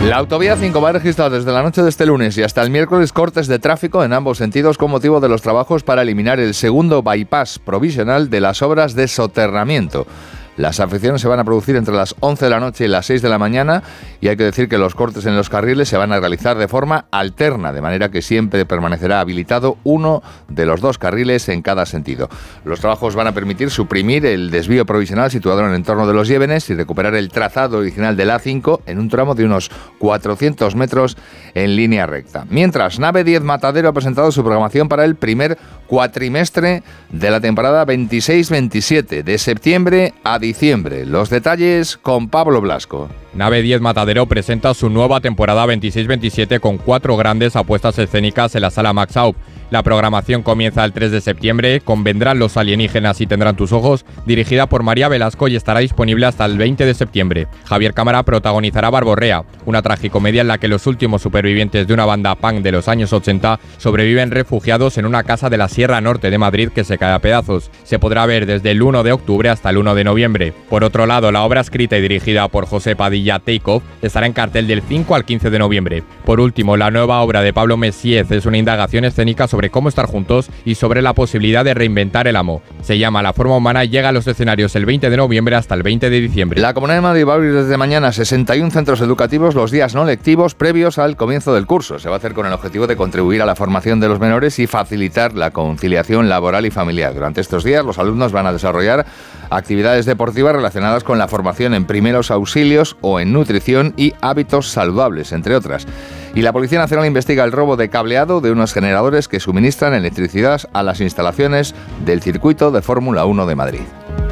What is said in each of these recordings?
La autovía 5 va a registrar desde la noche de este lunes y hasta el miércoles cortes de tráfico en ambos sentidos con motivo de los trabajos para eliminar el segundo bypass provisional de las obras de soterramiento. Las afecciones se van a producir entre las 11 de la noche y las 6 de la mañana y hay que decir que los cortes en los carriles se van a realizar de forma alterna, de manera que siempre permanecerá habilitado uno de los dos carriles en cada sentido. Los trabajos van a permitir suprimir el desvío provisional situado en el entorno de los Llévenes y recuperar el trazado original de la A5 en un tramo de unos 400 metros en línea recta. Mientras, Nave 10 Matadero ha presentado su programación para el primer cuatrimestre de la temporada 26-27, de septiembre a diciembre. Los detalles con Pablo Blasco. Nave 10 Matadero presenta su nueva temporada 26-27 con 4 grandes apuestas escénicas en la Sala Max Aub. La programación comienza el 3 de septiembre con Vendrán los alienígenas y tendrán tus ojos, dirigida por María Velasco y estará disponible hasta el 20 de septiembre. Javier Cámara protagonizará Barborrea, una tragicomedia en la que los últimos supervivientes de una banda punk de los años 80 sobreviven refugiados en una casa de la Sierra Norte de Madrid que se cae a pedazos. Se podrá ver desde el 1 de octubre hasta el 1 de noviembre. Por otro lado, la obra escrita y dirigida por José Padilla Take Off estará en cartel del 5 al 15 de noviembre. Por último, la nueva obra de Pablo Messiez es una indagación escénica sobre cómo estar juntos y sobre la posibilidad de reinventar el amo. Se llama La forma humana y llega a los escenarios el 20 de noviembre hasta el 20 de diciembre. La Comunidad de Madrid va a abrir desde mañana 61 centros educativos los días no lectivos previos al comienzo del curso. Se va a hacer con el objetivo de contribuir a la formación de los menores y facilitar la conciliación laboral y familiar. Durante estos días los alumnos van a desarrollar actividades deportivas relacionadas con la formación en primeros auxilios o en nutrición y hábitos saludables, entre otras. Y la Policía Nacional investiga el robo de cableado de unos generadores que suministran electricidad a las instalaciones del circuito de Fórmula 1 de Madrid.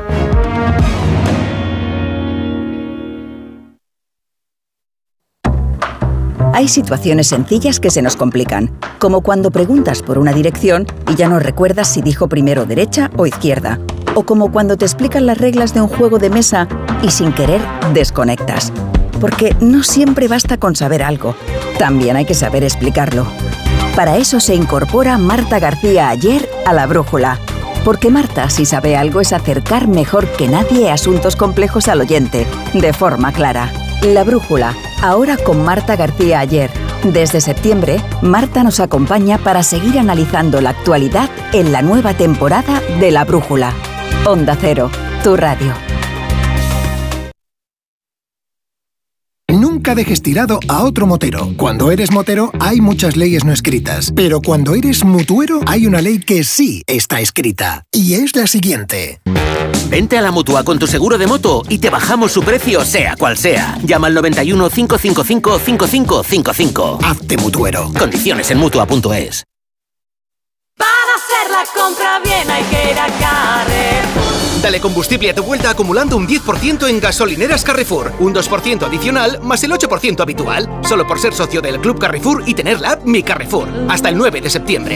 Hay situaciones sencillas que se nos complican, como cuando preguntas por una dirección y ya no recuerdas si dijo primero derecha o izquierda, o como cuando te explican las reglas de un juego de mesa y sin querer desconectas. Porque no siempre basta con saber algo, también hay que saber explicarlo. Para eso se incorpora Marta García Aller a La Brújula. Porque Marta, si sabe algo, es acercar mejor que nadie asuntos complejos al oyente, de forma clara. La Brújula, ahora con Marta García Aller. Desde septiembre, Marta nos acompaña para seguir analizando la actualidad en la nueva temporada de La Brújula. Onda Cero, tu radio. Nunca dejes tirado a otro motero. Cuando eres motero hay muchas leyes no escritas, pero cuando eres mutuero hay una ley que sí está escrita, y es la siguiente. Vente a la Mutua con tu seguro de moto y te bajamos su precio sea cual sea. Llama al 91 555 5555. Hazte mutuero. Condiciones en Mutua.es. Para hacer la compra bien hay que ir a Carrefour. Dale combustible a tu vuelta acumulando un 10% en gasolineras Carrefour. Un 2% adicional más el 8% habitual. Solo por ser socio del Club Carrefour y tener la app Mi Carrefour. Hasta el 9 de septiembre.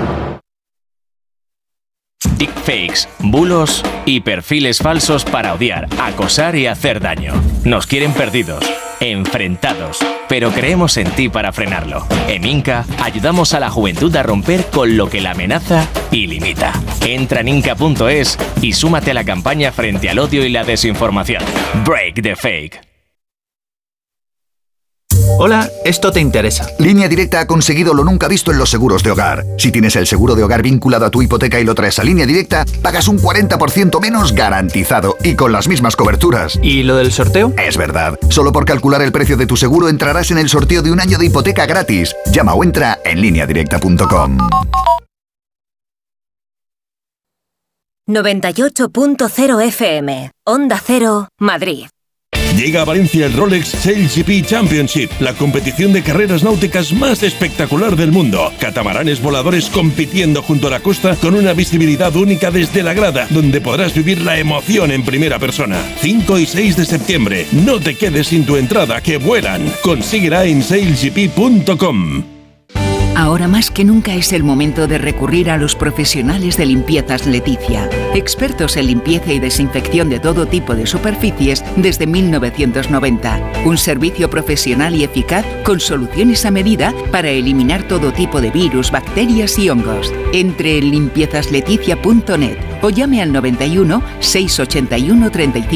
Deepfakes, bulos y perfiles falsos para odiar, acosar y hacer daño. Nos quieren perdidos, enfrentados, pero creemos en ti para frenarlo. En Inca ayudamos a la juventud a romper con lo que la amenaza y limita. Entra en inca.es y súmate a la campaña frente al odio y la desinformación. Break the fake. Hola, esto te interesa. Línea Directa ha conseguido lo nunca visto en los seguros de hogar. Si tienes el seguro de hogar vinculado a tu hipoteca y lo traes a Línea Directa, pagas un 40% menos garantizado y con las mismas coberturas. ¿Y lo del sorteo? Es verdad. Solo por calcular el precio de tu seguro entrarás en el sorteo de un año de hipoteca gratis. Llama o entra en lineadirecta.com. 98.0 FM, Onda Cero, Madrid. Llega a Valencia el Rolex SailGP Championship, la competición de carreras náuticas más espectacular del mundo. Catamaranes voladores compitiendo junto a la costa con una visibilidad única desde la grada, donde podrás vivir la emoción en primera persona. 5 y 6 de septiembre. No te quedes sin tu entrada, que vuelan. Consíguela en sailgp.com. Ahora más que nunca es el momento de recurrir a los profesionales de Limpiezas Leticia, expertos en limpieza y desinfección de todo tipo de superficies desde 1990. Un servicio profesional y eficaz con soluciones a medida para eliminar todo tipo de virus, bacterias y hongos. Entre en limpiezasLeticia.net o llame al 91 681 35